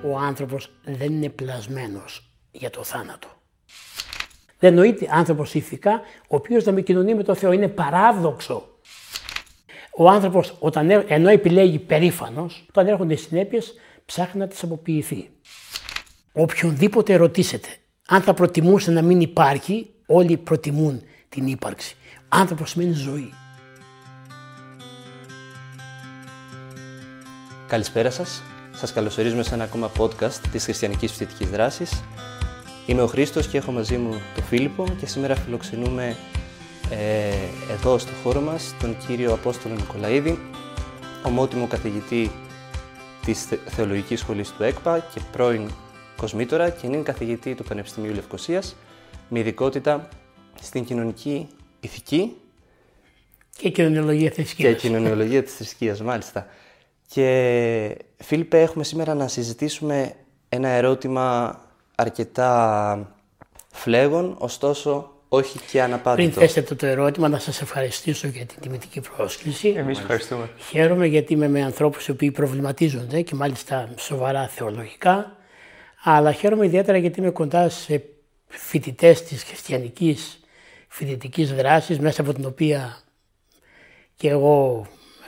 ο άνθρωπος δεν είναι πλασμένος για το θάνατο. Δεν νοείται άνθρωπος ηθικά, ο οποίος να μην κοινωνεί με τον Θεό. Είναι παράδοξο. Ο άνθρωπος, ενώ επιλέγει περήφανος, όταν έρχονται οι συνέπειες, ψάχνει να τις αποποιηθεί. Οποιονδήποτε ρωτήσετε, αν θα προτιμούσε να μην υπάρχει, όλοι προτιμούν την ύπαρξη. Άνθρωπος σημαίνει ζωή. Καλησπέρα σας. Σας καλωσορίζουμε σε ένα ακόμα podcast της Χριστιανικής Φοιτητικής Δράσης. Είμαι ο Χρήστος και έχω μαζί μου τον Φίλιππο και σήμερα φιλοξενούμε εδώ στο χώρο μας τον κύριο Απόστολο Νικολαίδη, ομότιμο καθηγητή της Θεολογικής Σχολής του ΕΚΠΑ και πρώην κοσμήτορα και νυν καθηγητή του Πανεπιστημίου Λευκωσίας με ειδικότητα στην κοινωνική ηθική και κοινωνιολογία θρησκείας. Και κοινωνιολογία της θρησκείας, μάλιστα. Και Φίλιππε, έχουμε σήμερα να συζητήσουμε ένα ερώτημα αρκετά φλέγον, ωστόσο όχι και αναπάντητο. Πριν θέσετε το ερώτημα, να σας ευχαριστήσω για την τιμητική πρόσκληση. Εμείς ευχαριστούμε. Χαίρομαι γιατί είμαι με ανθρώπους οι οποίοι προβληματίζονται και μάλιστα σοβαρά θεολογικά, αλλά χαίρομαι ιδιαίτερα γιατί είμαι κοντά σε φοιτητές της χριστιανικής φοιτητικής δράσης, μέσα από την οποία και εγώ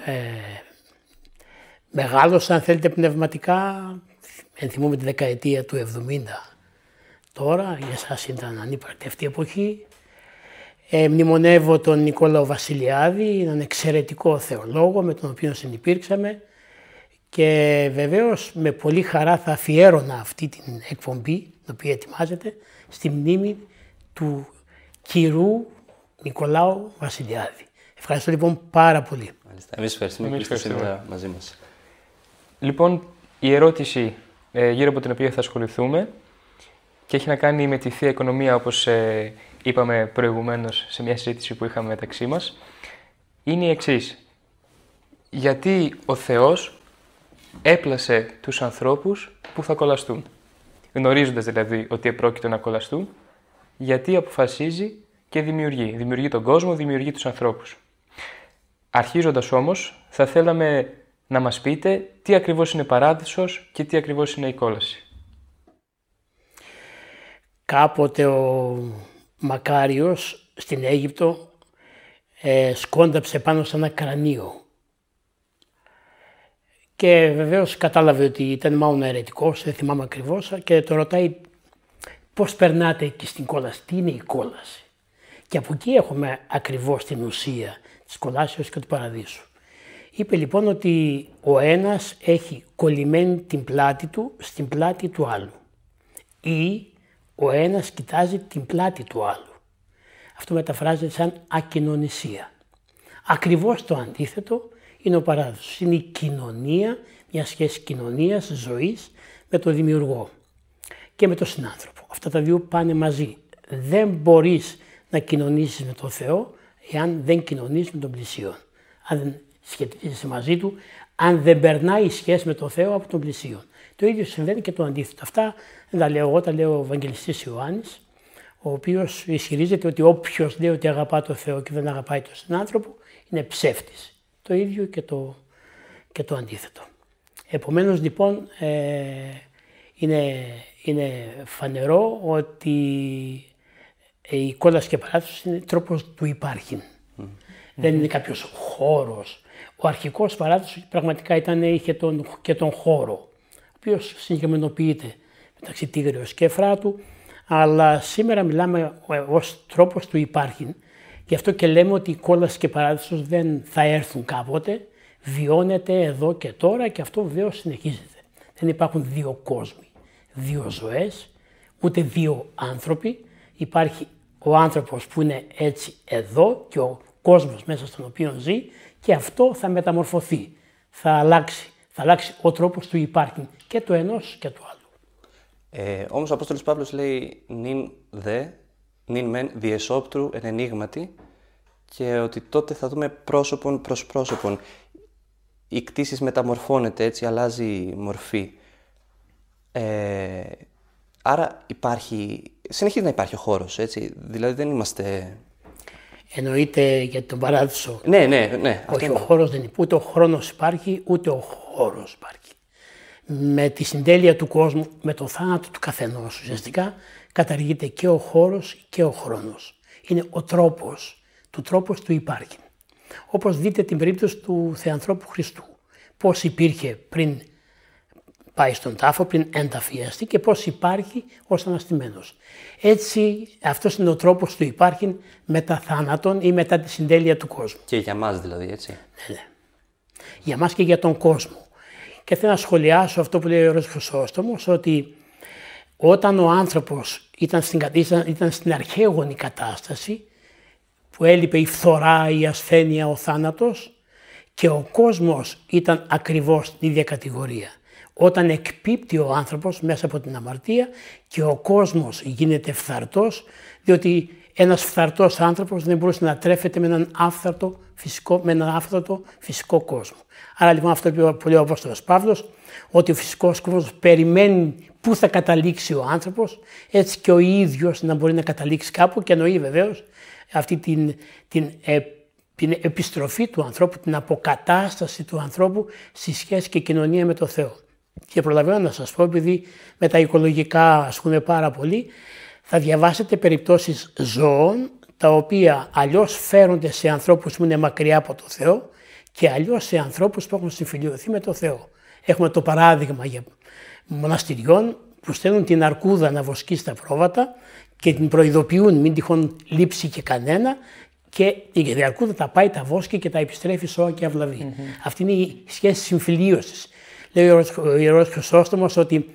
μεγάλωσα, αν θέλετε, πνευματικά. Ενθυμούμε τη δεκαετία του 70 τώρα, για εσάς ήταν ανύπαρκτη αυτή η εποχή. Μνημονεύω τον Νικόλαο Βασιλιάδη, έναν εξαιρετικό θεολόγο με τον οποίο συνυπήρξαμε και βεβαίως με πολύ χαρά θα αφιέρωνα αυτή την εκπομπή, την οποία ετοιμάζεται, στη μνήμη του κυρού Νικολάου Βασιλιάδη. Ευχαριστώ λοιπόν πάρα πολύ. Εμείς ευχαριστούμε που είστε σήμερα μαζί μας. Λοιπόν, η ερώτηση γύρω από την οποία θα ασχοληθούμε και έχει να κάνει με τη Θεία Οικονομία, όπως είπαμε προηγουμένως σε μια συζήτηση που είχαμε μεταξύ μας, είναι η εξής. Γιατί ο Θεός έπλασε τους ανθρώπους που θα κολλαστούν, γνωρίζοντας δηλαδή ότι επρόκειτο να κολλαστούν, γιατί αποφασίζει και δημιουργεί. Δημιουργεί τον κόσμο, δημιουργεί τους ανθρώπους. Αρχίζοντας όμως, θα θέλαμε να μας πείτε τι ακριβώς είναι παράδεισος και τι ακριβώς είναι η κόλαση. Κάποτε ο Μακάριος στην Αίγυπτο σκόνταψε πάνω σε ένα κρανίο και βεβαίως κατάλαβε ότι ήταν μάλλον αιρετικός, δεν θυμάμαι ακριβώς, και το ρωτάει πώς περνάτε εκεί στην κόλαση, τι είναι η κόλαση. Και από εκεί έχουμε ακριβώς την ουσία της κολάσεως και του παραδείσου. Είπε λοιπόν ότι ο ένας έχει κολλημένη την πλάτη του στην πλάτη του άλλου ή ο ένας κοιτάζει την πλάτη του άλλου. Αυτό μεταφράζεται σαν ακοινωνισία. Ακριβώς το αντίθετο είναι ο παράδεισος. Είναι η κοινωνία, μια σχέση κοινωνίας, ζωής με τον δημιουργό και με τον συνάνθρωπο. Αυτά τα δύο πάνε μαζί. Δεν μπορείς να κοινωνήσεις με τον Θεό εάν δεν κοινωνείς με τον πλησίον. Αν δεν σχετίζεσαι μαζί του, αν δεν περνάει η σχέση με τον Θεό από τον πλησίον. Το ίδιο συμβαίνει και το αντίθετο. Αυτά δεν τα λέω εγώ, τα λέω ο Ευαγγελιστής Ιωάννης, ο οποίος ισχυρίζεται ότι όποιος λέει ότι αγαπά τον Θεό και δεν αγαπάει τον συνάνθρωπο είναι ψεύτης. Το ίδιο και το αντίθετο. Επομένως λοιπόν είναι φανερό ότι η κόλαση και παράδεισος είναι τρόπος του υπάρχειν. Δεν είναι κάποιος χώρος. Ο αρχικός παράδεισος πραγματικά είχε και τον χώρο, ο οποίος συγκεκριμενοποιείται μεταξύ Τίγρεως και Εφράτου, αλλά σήμερα μιλάμε ως τρόπος του υπάρχειν. Γι' αυτό και λέμε ότι η κόλαση και παράδεισος δεν θα έρθουν κάποτε, βιώνεται εδώ και τώρα και αυτό βεβαίως συνεχίζεται. Δεν υπάρχουν δύο κόσμοι, δύο ζωές, ούτε δύο άνθρωποι. Υπάρχει ο άνθρωπος που είναι έτσι εδώ και ο κόσμος μέσα στον οποίο ζει και αυτό θα μεταμορφωθεί, θα αλλάξει ο τρόπος του υπάρχει και του ενός και του άλλου. Όμως ο Απόστολος Παύλος λέει νυν δε, νυν μεν διεσόπτρου εν ενίγματι και ότι τότε θα δούμε πρόσωπον προς πρόσωπον. Η κτήσης μεταμορφώνεται, έτσι αλλάζει μορφή. Άρα συνεχίζει να υπάρχει ο χώρος, έτσι, δηλαδή δεν είμαστε... Εννοείται για τον παράδεισο. Ναι. Όχι, ο χώρος δεν υπάρχει, ούτε ο χρόνος υπάρχει, ούτε ο χώρος υπάρχει. με τη συντέλεια του κόσμου, με το θάνατο του καθενός ουσιαστικά, καταργείται και ο χώρος και ο χρόνος. Είναι ο τρόπος του υπάρχει. Όπως δείτε την περίπτωση του Θεανθρώπου Χριστού. Πώς υπήρχε πριν πάει στον τάφο, πριν ενταφιαστεί και πώς υπάρχει ως αναστημένος. Έτσι, αυτός είναι ο τρόπος του υπάρχει μετά θάνατον ή μετά τη συντέλεια του κόσμου. Και για μας δηλαδή, έτσι. Ναι. Για μας και για τον κόσμο. Και θέλω να σχολιάσω αυτό που λέει ο Ιερός Χρυσόστομος, ότι όταν ο άνθρωπος ήταν στην αρχαίγονη κατάσταση, που έλειπε η φθορά, η ασθένεια, ο θάνατος, και ο κόσμος ήταν ακριβώς στην ίδια κατηγορία. Όταν εκπίπτει ο άνθρωπος μέσα από την αμαρτία και ο κόσμος γίνεται φθαρτός, διότι ένας φθαρτός άνθρωπος δεν μπορούσε να τρέφεται με έναν άφθαρτο φυσικό κόσμο. Άρα λοιπόν αυτό που λέει ο Απόστολος Παύλος, ότι ο φυσικός κόσμος περιμένει πού θα καταλήξει ο άνθρωπος, έτσι και ο ίδιος να μπορεί να καταλήξει κάπου, και εννοεί βεβαίως αυτή την επιστροφή του ανθρώπου, την αποκατάσταση του ανθρώπου στη σχέση και κοινωνία με το Θεό. Και προλαβαίνω να σας πω, επειδή με τα οικολογικά ασχολούμαι πάρα πολύ, θα διαβάσετε περιπτώσεις ζώων, τα οποία αλλιώς φέρονται σε ανθρώπους που είναι μακριά από το Θεό και αλλιώς σε ανθρώπους που έχουν συμφιλιωθεί με το Θεό. Έχουμε το παράδειγμα για μοναστηριών που στέλνουν την αρκούδα να βοσκεί στα πρόβατα και την προειδοποιούν μην τυχόν λείψει και κανένα, και η αρκούδα τα πάει, τα βόσκει και τα επιστρέφει σώα και αυλαβή. Αυτή είναι η σχέση συμφιλίωσης. Λέει ο Ιερός Χρυσόστομος ότι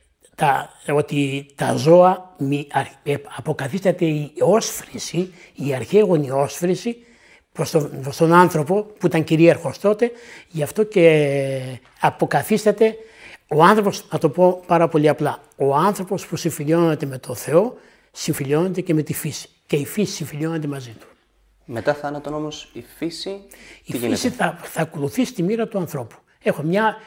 τα ζώα αποκαθίσταται η όσφρηση, η αρχαίγονη όσφρηση προς τον άνθρωπο που ήταν κυρίαρχος τότε, γι' αυτό και αποκαθίσταται ο άνθρωπος, να το πω πάρα πολύ απλά, ο άνθρωπος που συμφιλιώνεται με το Θεό, συμφιλιώνεται και με τη φύση και η φύση συμφιλιώνεται μαζί του. Μετά θάνατον όμως η φύση Η φύση θα ακολουθήσει τη μοίρα του ανθρώπου. Έχω μια